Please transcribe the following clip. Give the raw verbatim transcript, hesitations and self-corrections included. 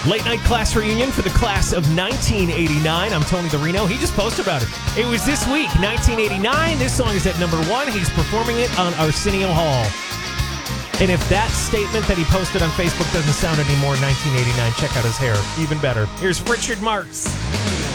Late night class reunion for the class of nineteen eighty-nine. I'm Tony the Reno. He just posted about it. It was this week, nineteen eighty-nine. This song is at number one. He's performing it on Arsenio Hall. And if that statement that he posted on Facebook doesn't sound any more nineteen eighty-nine, check out his hair. Even better. Here's Richard Marx.